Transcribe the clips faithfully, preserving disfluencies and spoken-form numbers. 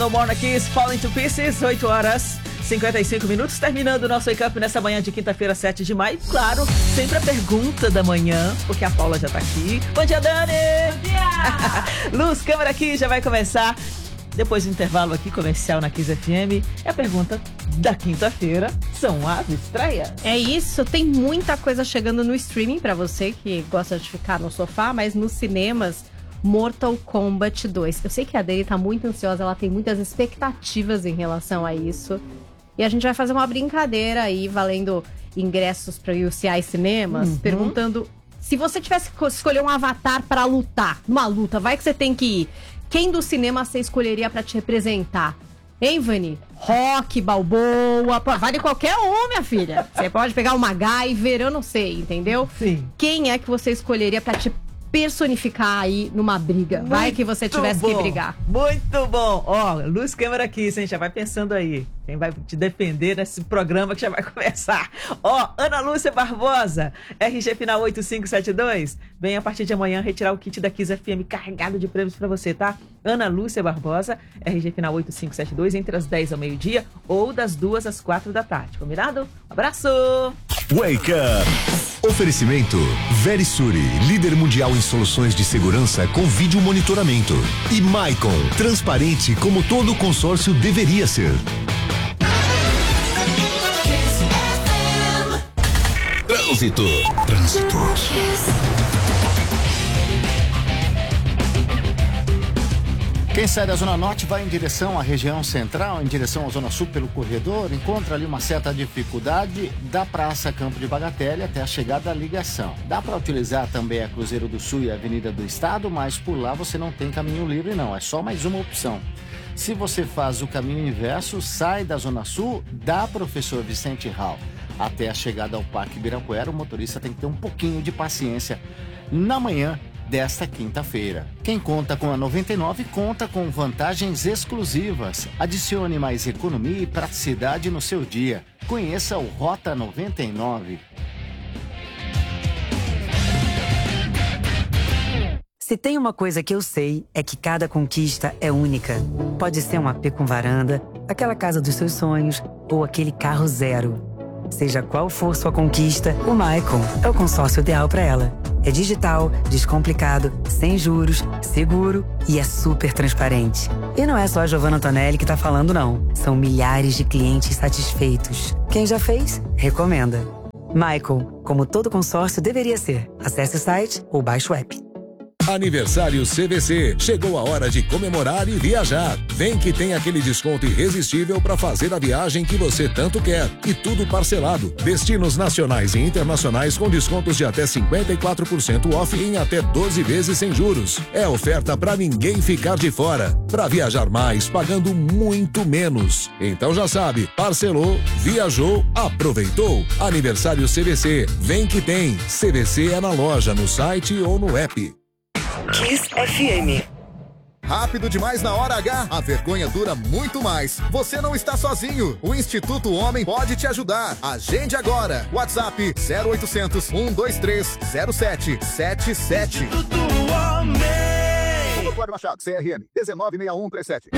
No More Kiss, Falling to Pieces, oito horas e cinquenta e cinco minutos, terminando o nosso Wake Up nessa manhã de quinta-feira, sete de maio. Claro, sempre a pergunta da manhã, porque a Paula já tá aqui. Bom dia, Dani! Bom dia! Luz, câmera aqui, já vai começar. Depois do intervalo aqui, comercial na Kiss F M, é a pergunta da quinta-feira, são as estreias. É isso, tem muita coisa chegando no streaming pra você que gosta de ficar no sofá, mas nos cinemas, Mortal Kombat dois. Eu sei que a Dani tá muito ansiosa, ela tem muitas expectativas em relação a isso. E a gente vai fazer uma brincadeira aí, valendo ingressos para U C I Cinemas, uhum. perguntando se você tivesse que escolher um avatar para lutar, uma luta, vai que você tem que ir. Quem do cinema você escolheria para te representar? Hein, Vani? Rock, Balboa, vale qualquer um, minha filha. Você pode pegar o MacGyver, eu não sei, entendeu? Sim. Quem é que você escolheria para te personificar aí numa briga? Muito vai que você tivesse bom. que brigar. Muito bom. Ó, luz, câmera aqui, você já vai pensando aí. Quem vai te defender nesse programa que já vai começar. Ó, Ana Lúcia Barbosa, R G final oito cinco sete dois. Vem a partir de amanhã retirar o kit da Kiss F M carregado de prêmios pra você, tá? Ana Lúcia Barbosa, R G final oito cinco sete dois, entre as dez ao meio-dia ou das duas às quatro da tarde. Combinado? Um abraço! Wake Up! Oferecimento Verisuri, líder mundial em soluções de segurança com vídeo monitoramento. E Maicon, transparente como todo consórcio deveria ser. Trânsito. Trânsito. Quem sai da Zona Norte vai em direção à região central, em direção à Zona Sul pelo corredor, encontra ali uma certa dificuldade da Praça Campo de Bagatelle até a chegada da ligação. Dá para utilizar também a Cruzeiro do Sul e a Avenida do Estado, mas por lá você não tem caminho livre não, é só mais uma opção. Se você faz o caminho inverso, sai da Zona Sul, da Professor Vicente Hall até a chegada ao Parque Ibirapuera, o motorista tem que ter um pouquinho de paciência na manhã desta quinta-feira. Quem conta com a noventa e nove conta com vantagens exclusivas. Adicione mais economia e praticidade no seu dia. Conheça o Rota noventa e nove. Se tem uma coisa que eu sei, é que cada conquista é única. Pode ser um A P com varanda, aquela casa dos seus sonhos ou aquele carro zero. Seja qual for sua conquista, o Maicon é o consórcio ideal para ela. É digital, descomplicado, sem juros, seguro e é super transparente. E não é só a Giovanna Antonelli que tá falando, não. São milhares de clientes satisfeitos. Quem já fez, recomenda. Maicon, como todo consórcio deveria ser. Acesse o site ou baixe o app. Aniversário C V C. Chegou a hora de comemorar e viajar. Vem que tem aquele desconto irresistível para fazer a viagem que você tanto quer. E tudo parcelado. Destinos nacionais e internacionais com descontos de até cinquenta e quatro por cento off em até doze vezes sem juros. É oferta para ninguém ficar de fora. Para viajar mais, pagando muito menos. Então já sabe, parcelou, viajou, aproveitou. Aniversário C V C. Vem que tem. C V C é na loja, no site ou no app. Kiss F M. Rápido demais na hora H, a vergonha dura muito mais. Você não está sozinho. O Instituto Homem pode te ajudar. Agende agora. WhatsApp zero oitocentos, um dois três, zero sete sete sete. Instituto Homem. Doutor Cláudio Machado, C R M um nove seis um três sete.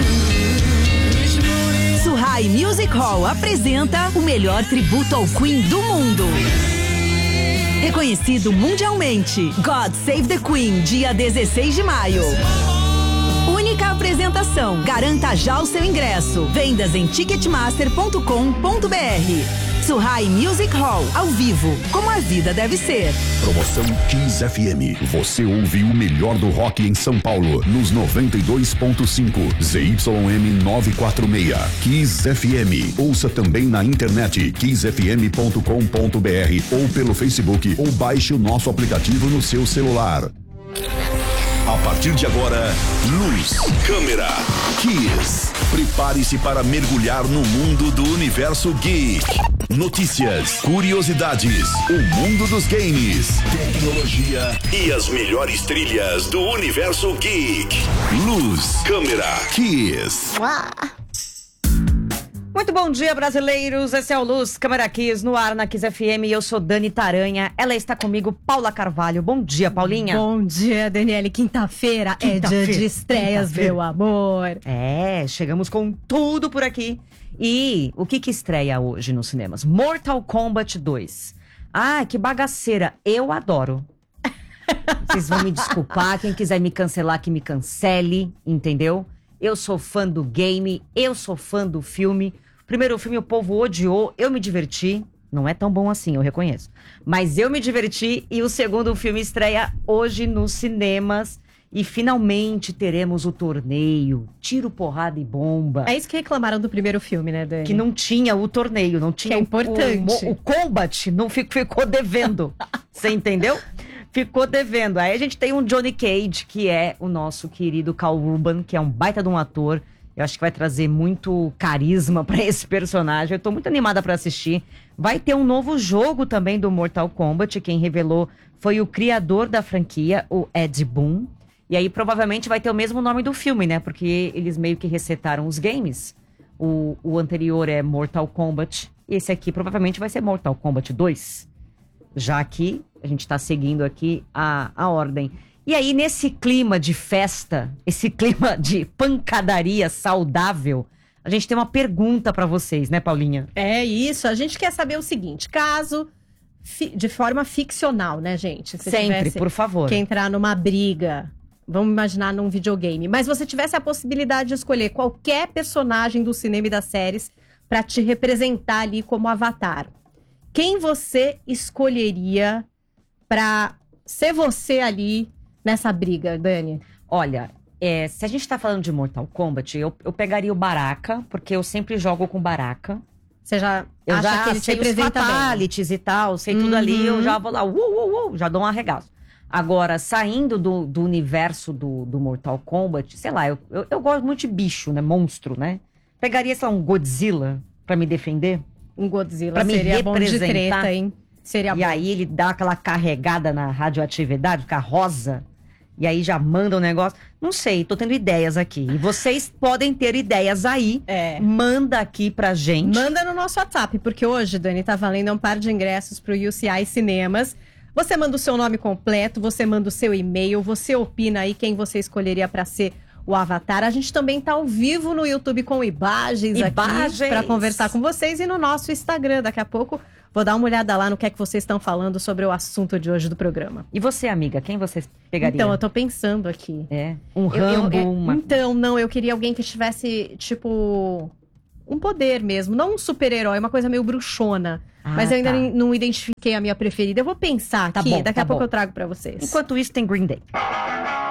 Suhai Music Hall apresenta o melhor tributo ao Queen do mundo. Reconhecido mundialmente, God Save the Queen, dia dezesseis de maio. Única apresentação. Garanta já o seu ingresso. Vendas em ticketmaster ponto com ponto b r. Suhai Music Hall, ao vivo, como a vida deve ser. Promoção Kiss F M. Você ouve o melhor do rock em São Paulo, nos noventa e dois ponto cinco, Z Y M novecentos e quarenta e seis. Kiss F M. Ouça também na internet kiss f m ponto com ponto b r ou pelo Facebook ou baixe o nosso aplicativo no seu celular. A partir de agora, luz, câmera, Kiss. Prepare-se para mergulhar no mundo do universo geek. Notícias, curiosidades, o mundo dos games, tecnologia e as melhores trilhas do universo geek. Luz, câmera, Kiss. Muito bom dia, brasileiros. Esse é o Luz Câmera Kiss no ar na Kiss F M e eu sou Dani Taranha. Ela está comigo, Paula Carvalho. Bom dia, Paulinha. Bom dia, Daniele. Quinta-feira é dia de estreias, meu amor. É, chegamos com tudo por aqui. E o que que estreia hoje nos cinemas? Mortal Kombat dois. Ah, que bagaceira. Eu adoro. Vocês vão me desculpar. Quem quiser me cancelar, que me cancele, entendeu? Eu sou fã do game, eu sou fã do filme. Primeiro filme o povo odiou, eu me diverti. Não é tão bom assim, eu reconheço. Mas eu me diverti e o segundo filme estreia hoje nos cinemas. E finalmente teremos o torneio, tiro, porrada e bomba. É isso que reclamaram do primeiro filme, né, Dani? Que não tinha o torneio, não tinha que é importante. O, o, o combat, não ficou, ficou devendo. Você entendeu? Ficou devendo. Aí a gente tem um Johnny Cage, que é o nosso querido Karl Urban, que é um baita de um ator. Eu acho que vai trazer muito carisma pra esse personagem. Eu tô muito animada pra assistir. Vai ter um novo jogo também do Mortal Kombat. Quem revelou foi o criador da franquia, o Ed Boon. E aí provavelmente vai ter o mesmo nome do filme, né? Porque eles meio que resetaram os games. O, o anterior é Mortal Kombat. E esse aqui provavelmente vai ser Mortal Kombat dois. Já que a gente tá seguindo aqui a, a ordem. E aí, nesse clima de festa, esse clima de pancadaria saudável, a gente tem uma pergunta pra vocês, né, Paulinha? É isso, a gente quer saber o seguinte, caso, fi, de forma ficcional, né, gente? Se Sempre, por favor. Que entrar numa briga, vamos imaginar num videogame, mas você tivesse a possibilidade de escolher qualquer personagem do cinema e das séries pra te representar ali como avatar. Quem você escolheria pra ser você ali nessa briga, Dani? Olha, é, se a gente tá falando de Mortal Kombat, eu, eu pegaria o Baraka, porque eu sempre jogo com Baraka. Você já eu acha já que ele se sei os representa fatalities bem? e tal, sei Uhum. tudo ali, eu já vou lá, uh, uh, uh, já dou um arregaço. Agora, saindo do, do universo do, do Mortal Kombat, sei lá, eu, eu, eu gosto muito de bicho, né, monstro, né? Pegaria, sei lá, um Godzilla pra me defender. Um Godzilla pra me seria representar. bom de treta, hein? Seria e bom. aí ele dá aquela carregada na radioatividade, fica rosa. E aí já manda o um negócio. Não sei, tô tendo ideias aqui. E vocês podem ter ideias aí. É. Manda aqui pra gente. Manda no nosso WhatsApp, porque hoje, Dani, tá valendo um par de ingressos pro U C I Cinemas. Você manda o seu nome completo, você manda o seu e-mail, você opina aí quem você escolheria pra ser o avatar. A gente também tá ao vivo no YouTube com imagens, Imagens. aqui pra conversar com vocês e no nosso Instagram. Daqui a pouco vou dar uma olhada lá no que é que vocês estão falando sobre o assunto de hoje do programa. E você, amiga, quem você pegaria? Então, eu tô pensando aqui. É? Um Eu- eu- Rambo, é, uma... Então, não, eu queria alguém que tivesse, tipo, um poder mesmo. Não um super-herói, uma coisa meio bruxona. Ah, Mas eu ainda tá. nem- não identifiquei a minha preferida. Eu vou pensar Tá aqui, bom, daqui tá a pouco bom. eu trago pra vocês. Enquanto isso, tem Green Day.